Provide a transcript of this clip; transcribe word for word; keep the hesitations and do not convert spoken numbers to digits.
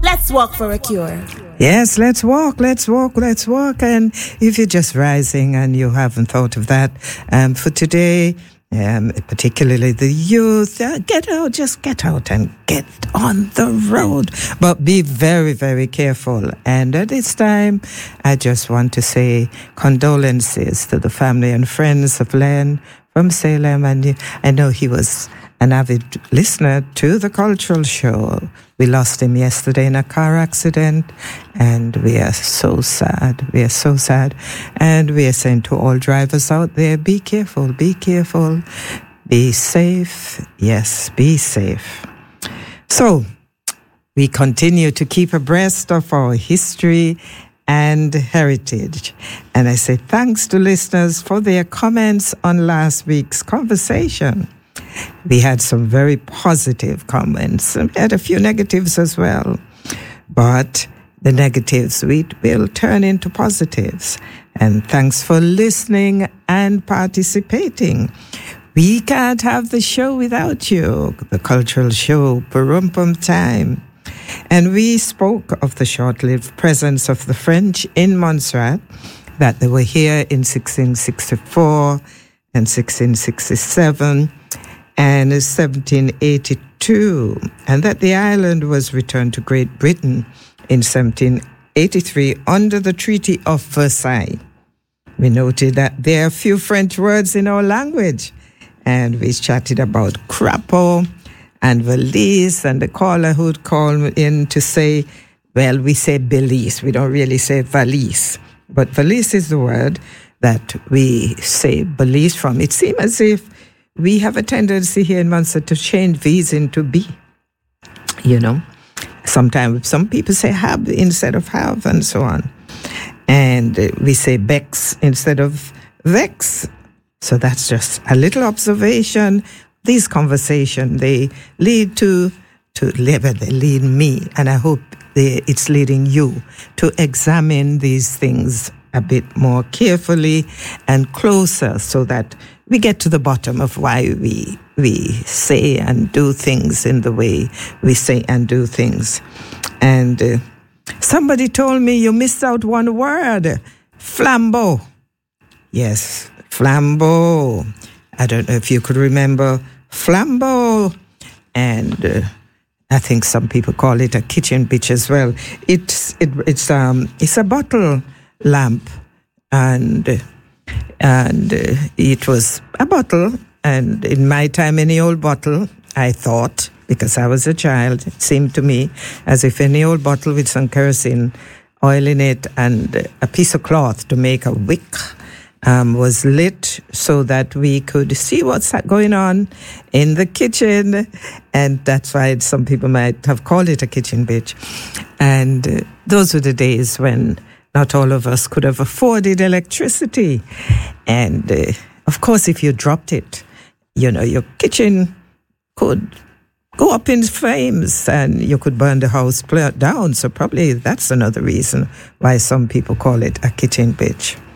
Let's walk for a cure. Yes, let's walk, let's walk, let's walk. And if you're just rising and you haven't thought of that, um, for today, um, particularly the youth, uh, get out, just get out and get on the road. But be very, very careful. And at this time, I just want to say condolences to the family and friends of Len from Salem. And I know he was an avid listener to the cultural show. We lost him yesterday in a car accident, and we are so sad. We are so sad. And we are saying to all drivers out there, be careful, be careful, be safe. Yes, be safe. So, we continue to keep abreast of our history and heritage. And I say thanks to listeners for their comments on last week's conversation. We had some very positive comments, and we had a few negatives as well. But the negatives we will turn into positives. And thanks for listening and participating. We can't have the show without you, the cultural show, Parumpum Time. And we spoke of the short-lived presence of the French in Montserrat, that they were here in sixteen sixty-four and sixteen sixty-seven. And seventeen eighty-two, and that the island was returned to Great Britain in seventeen eighty-three under the Treaty of Versailles. We noted that there are a few French words in our language, and we chatted about crapaud and valise, and the caller who'd call in to say, well, we say valise, we don't really say valise, but valise is the word that we say valise from. It seems as if we have a tendency here in Munster to change V's into B, you know. Sometimes some people say have instead of have and so on. And uh, we say bex instead of vex. So that's just a little observation. These conversations, they lead to, to they lead me, and I hope they, it's leading you to examine these things a bit more carefully and closer so that we get to the bottom of why we we say and do things in the way we say and do things. And uh, somebody told me you missed out one word, flambeau. Yes, flambeau. I don't know if you could remember flambeau. And uh, I think some people call it a kitchen bitch as well. It's it, it's um it's a bottle lamp, and. Uh, And uh, it was a bottle, and in my time, any old bottle, I thought, because I was a child, it seemed to me as if any old bottle with some kerosene oil in it and a piece of cloth to make a wick um, was lit so that we could see what's going on in the kitchen. And that's why some people might have called it a kitchen bitch. And uh, those were the days when not all of us could have afforded electricity. And, uh, of course, if you dropped it, you know, your kitchen could go up in flames and you could burn the house down. So probably that's another reason why some people call it a kitchen bitch.